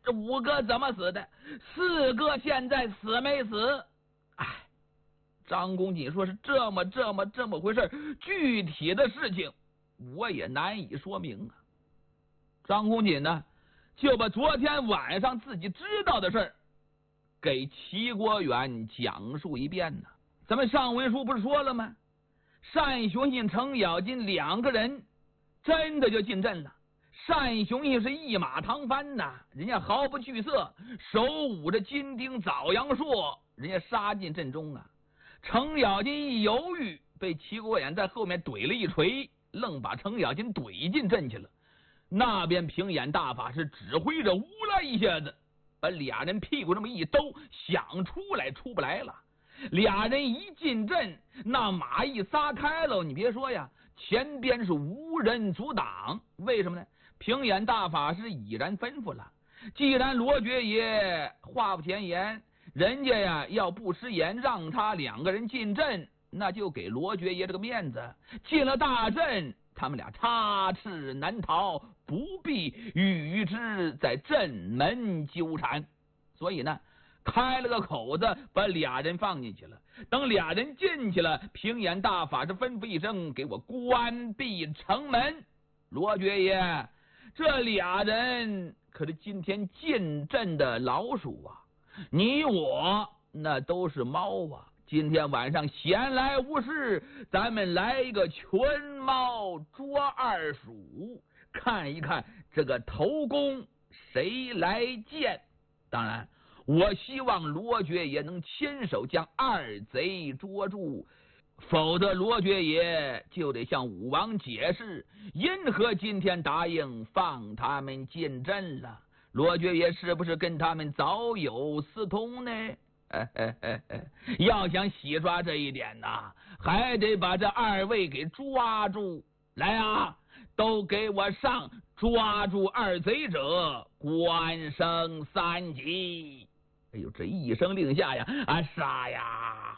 这5个怎么死的？4个现在死没死？哎，张公瑾说是这么回事，具体的事情我也难以说明啊。张公瑾呢，就把昨天晚上自己知道的事儿给齐国远讲述一遍呢。咱们上文书不是说了吗？单雄信、程咬金2个人真的就进阵了。单雄信是一马唐帆呐，人家毫不惧色，手舞着金钉枣阳硕，人家杀进阵中啊。程咬金一犹豫，被齐国远在后面怼了一锤，愣把程咬金怼进阵去了。那边平眼大法师指挥着，乌啦一下子把俩人屁股这么一兜，想出来出不来了。俩人一进阵，那马一撒开了，你别说呀，前边是无人阻挡。为什么呢？平眼大法师已然吩咐了，既然罗爵爷话不前言，人家呀要不食言，让他2个人进阵，那就给罗爵爷这个面子。进了大阵，他们俩插翅难逃，不必与之在阵门纠缠。所以呢，开了个口子，把俩人放进去了。等俩人进去了，平眼大法师吩咐一声，给我关闭城门。罗爵爷，这俩人可是今天进阵的老鼠啊，你我那都是猫啊。今天晚上闲来无事，咱们来一个群猫捉2鼠，看一看这个头功谁来见。当然我希望罗爵爷能亲手将2贼捉住，否则罗爵爷就得向武王解释，因何今天答应放他们进阵了。罗爵爷是不是跟他们早有私通呢？要想洗刷这一点呐，还得把这2位给抓住。来啊，都给我上！抓住2贼者，官升3级。哎呦，这一声令下呀，杀呀！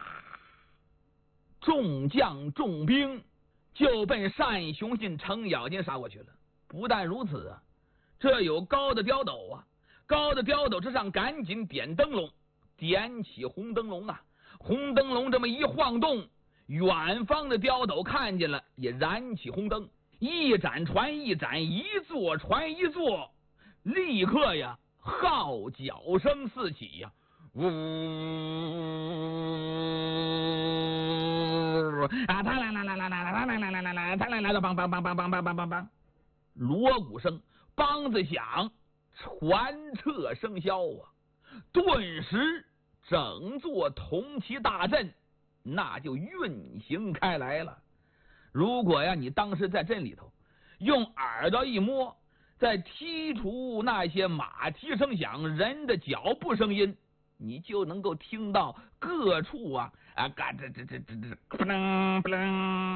众将重兵就奔单雄信、程咬金杀过去了。不但如此啊，这有高的碉斗啊，高的碉斗之上赶紧点灯笼，点起红灯笼啊！红灯笼这么一晃动，远方的碉斗看见了，也燃起红灯，一盏传一盏，一座传一座，立刻呀，号角声四起呀！呜啊！他来，梆梆梆梆梆梆梆梆梆，锣鼓声，梆子响，传彻声箫啊！顿时整座铜旗大阵那就运行开来了。如果呀，你当时在阵里头用耳朵一摸，再剔除那些马蹄声响、人的脚步声音，你就能够听到各处嘎这不楞不楞，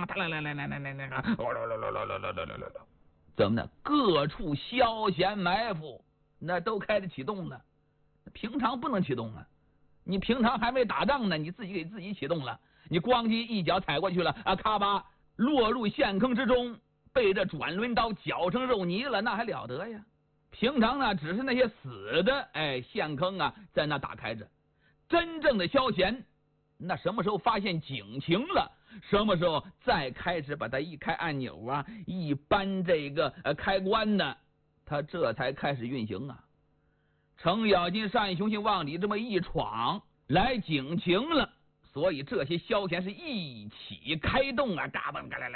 怎么呢？各处消闲埋伏，那都开始启动了。平常不能启动啊，你平常还没打仗呢，你自己给自己启动了，你咣叽一脚踩过去了咔吧，落入陷坑之中，被这转轮刀绞成肉泥了，那还了得呀？平常呢，只是那些死的陷坑在那打开着。真正的消闲，那什么时候发现警情了，什么时候再开始把它一开按钮一扳这个开关呢，它这才开始运行啊。程咬金、单雄信往里这么一闯，来警情了，所以这些消闲是一起开动嘎嘣来，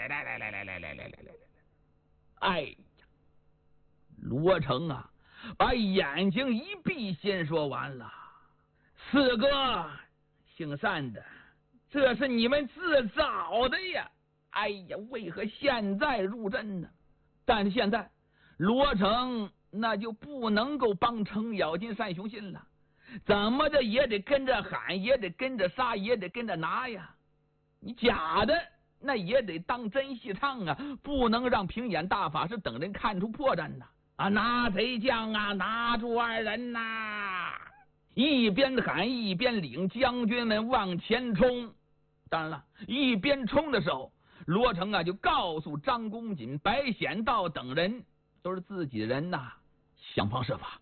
哎呀，罗成把眼睛一闭，先说完了：4哥，姓单的，这是你们自找的呀！哎呀，为何现在入阵呢？但是现在罗成那就不能够帮程咬金、单雄信了，怎么的也得跟着喊，也得跟着杀，也得跟着拿呀！你假的那也得当真戏唱不能让平眼大法师等人看出破绽拿贼将拿住2人一边喊一边领将军们往前冲。当然了，一边冲的时候，罗成就告诉张公瑾、白显道等人，都是自己人想方设法